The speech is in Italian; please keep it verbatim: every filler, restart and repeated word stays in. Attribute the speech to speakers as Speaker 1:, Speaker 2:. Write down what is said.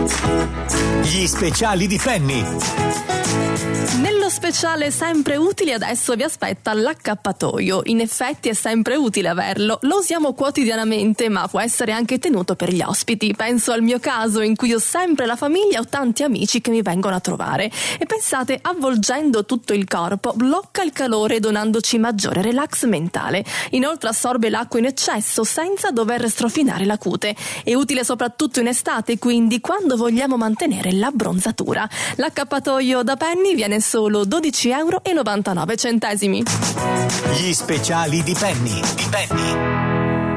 Speaker 1: Gli speciali di Penny.
Speaker 2: Nello speciale sempre utile adesso vi aspetta l'accappatoio. In effetti è sempre utile averlo, lo usiamo quotidianamente ma può essere anche tenuto per gli ospiti. Penso al mio caso in cui ho sempre la famiglia o tanti amici che mi vengono a trovare. E pensate, avvolgendo tutto il corpo blocca il calore donandoci maggiore relax mentale. Inoltre assorbe l'acqua in eccesso senza dover strofinare la cute. È utile soprattutto in estate, quindi quando vogliamo mantenere l'abbronzatura. L'accappatoio da Penny viene solo dodici euro e novantanove centesimi.
Speaker 1: Gli speciali di Penny. Di Penny.